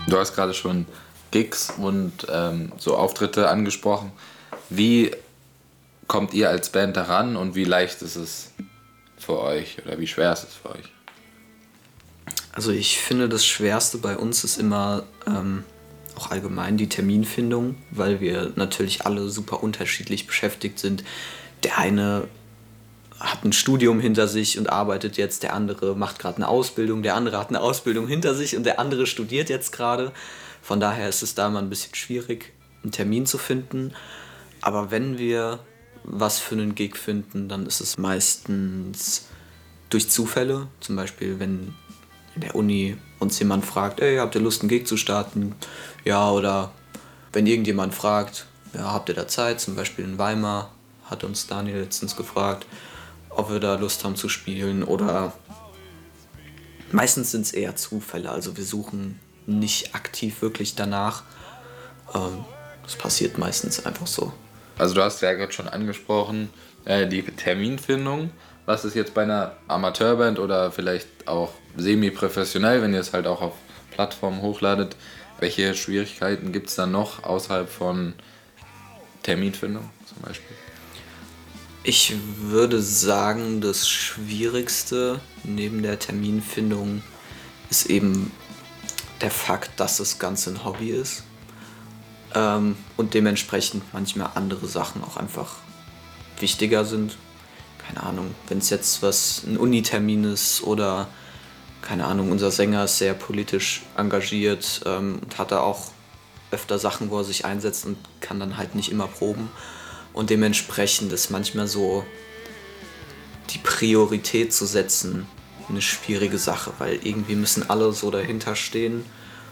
Du hast gerade schon Gigs und so Auftritte angesprochen. Wie kommt ihr als Band daran und wie leicht ist es für euch oder wie schwer ist es für euch? Also ich finde, das Schwerste bei uns ist immer auch allgemein die Terminfindung, weil wir natürlich alle super unterschiedlich beschäftigt sind. Der eine hat ein Studium hinter sich und arbeitet jetzt, der andere macht gerade eine Ausbildung, der andere hat eine Ausbildung hinter sich und der andere studiert jetzt gerade. Von daher ist es da mal ein bisschen schwierig, einen Termin zu finden. Aber wenn wir was für einen Gig finden, dann ist es meistens durch Zufälle. Zum Beispiel, wenn in der Uni uns jemand fragt, ey, habt ihr Lust, einen Gig zu starten? Ja, oder wenn irgendjemand fragt, ja, habt ihr da Zeit? Zum Beispiel in Weimar hat uns Daniel letztens gefragt, ob wir da Lust haben zu spielen. Oder meistens sind es eher Zufälle, also wir suchen nicht aktiv wirklich danach. Das passiert meistens einfach so. Also du hast ja gerade schon angesprochen, die Terminfindung. Was ist jetzt bei einer Amateurband oder vielleicht auch semi-professionell, wenn ihr es halt auch auf Plattformen hochladet, welche Schwierigkeiten gibt es dann noch außerhalb von Terminfindung zum Beispiel? Ich würde sagen, das Schwierigste neben der Terminfindung ist eben der Fakt, dass das Ganze ein Hobby ist. Und dementsprechend manchmal andere Sachen auch einfach wichtiger sind. Keine Ahnung, wenn es jetzt ein Unitermin ist oder, keine Ahnung, unser Sänger ist sehr politisch engagiert und hat da auch öfter Sachen, wo er sich einsetzt und kann dann halt nicht immer proben. Und dementsprechend ist manchmal so die Priorität zu setzen eine schwierige Sache, weil irgendwie müssen alle so dahinter stehen.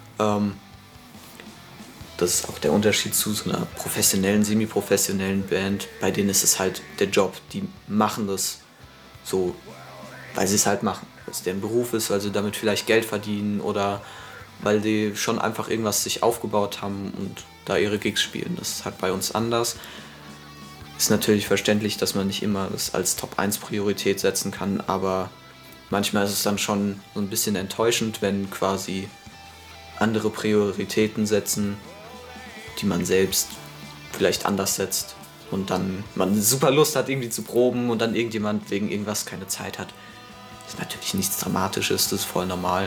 Das ist auch der Unterschied zu so einer professionellen, semi-professionellen Band. Bei denen ist es halt der Job. Die machen das so, weil sie es halt machen. Weil es deren Beruf ist, weil sie damit vielleicht Geld verdienen oder weil die schon einfach irgendwas sich aufgebaut haben und da ihre Gigs spielen. Das ist halt bei uns anders. Ist natürlich verständlich, dass man nicht immer das als Top-1-Priorität setzen kann, aber manchmal ist es dann schon so ein bisschen enttäuschend, wenn quasi andere Prioritäten setzen, die man selbst vielleicht anders setzt und dann man super Lust hat irgendwie zu proben und dann irgendjemand wegen irgendwas keine Zeit hat. Das ist natürlich nichts Dramatisches, das ist voll normal.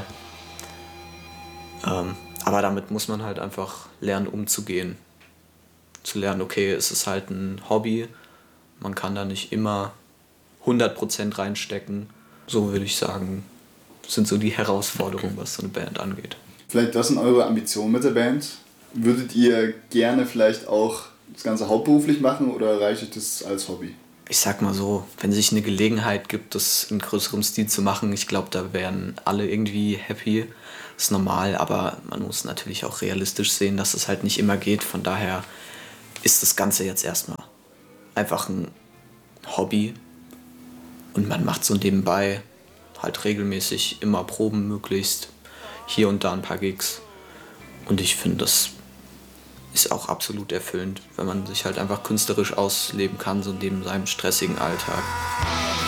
Aber damit muss man halt einfach lernen umzugehen. Zu lernen, okay, es ist halt ein Hobby, man kann da nicht immer 100% reinstecken. So würde ich sagen, sind so die Herausforderungen, was so eine Band angeht. Vielleicht, was sind eure Ambitionen mit der Band? Würdet ihr gerne vielleicht auch das Ganze hauptberuflich machen oder reicht euch das als Hobby? Ich sag mal so, wenn sich eine Gelegenheit gibt, das in größerem Stil zu machen, ich glaube, da wären alle irgendwie happy. Das ist normal, aber man muss natürlich auch realistisch sehen, dass es halt nicht immer geht. Von daher ist das Ganze jetzt erstmal einfach ein Hobby und man macht so nebenbei halt regelmäßig immer Proben möglichst, hier und da ein paar Gigs. Und ich finde, das ist auch absolut erfüllend, wenn man sich halt einfach künstlerisch ausleben kann, so neben seinem stressigen Alltag.